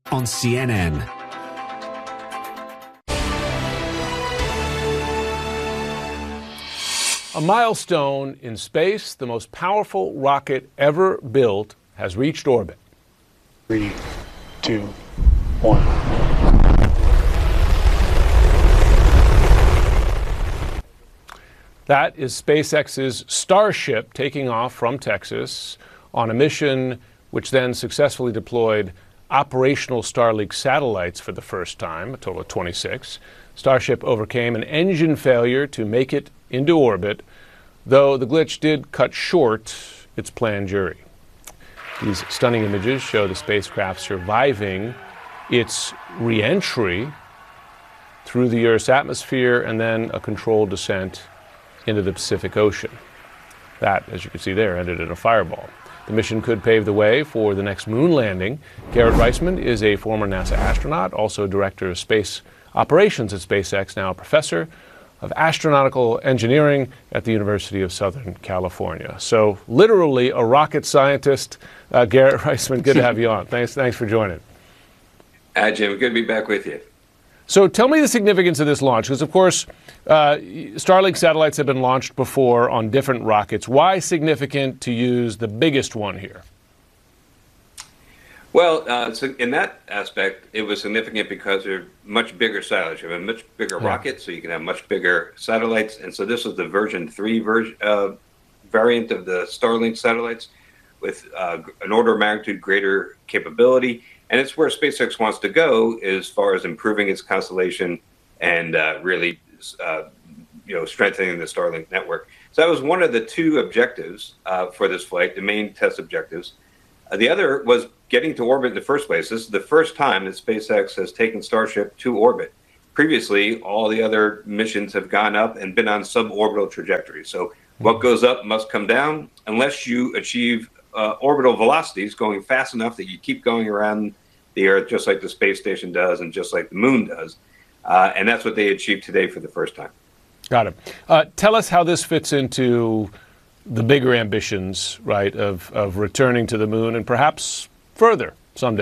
on CNN. A milestone in space, the most powerful rocket ever built has reached orbit. 3, 2, 1. That is SpaceX's Starship taking off from Texas on a mission which then successfully deployed operational Starlink satellites for the first time, a total of 26. Starship overcame an engine failure to make it into orbit, though the glitch did cut short its planned journey. These stunning images show the spacecraft surviving its re-entry through the Earth's atmosphere and then a controlled descent into the Pacific Ocean. That, as you can see there, ended in a fireball. The mission could pave the way for the next moon landing. Garrett Reisman is a former NASA astronaut, also director of space operations at SpaceX, now a professor of astronautical engineering at the University of Southern California. So literally a rocket scientist. Garrett Reisman, good to have you on. Thanks for joining. Hi, Jim. Good to be back with you. So tell me the significance of this launch, because of course Starlink satellites have been launched before on different rockets. Why significant to use the biggest one here? Well, so in that aspect, it was significant because they're much bigger satellites. You have a much bigger rocket, so you can have much bigger satellites. And so this was the version 3 variant of the Starlink satellites with an order of magnitude greater capability. And it's where SpaceX wants to go as far as improving its constellation and really strengthening the Starlink network. So that was one of the two objectives for this flight, the main test objectives. The other was getting to orbit in the first place. This is the first time that SpaceX has taken Starship to orbit. Previously, all the other missions have gone up and been on suborbital trajectories. So what goes up must come down unless you achieve orbital velocities going fast enough that you keep going around the Earth just like the space station does and just like the moon does. And that's what they achieved today for the first time. Got it. Tell us how this fits into the bigger ambitions, right, of returning to the moon and perhaps further someday.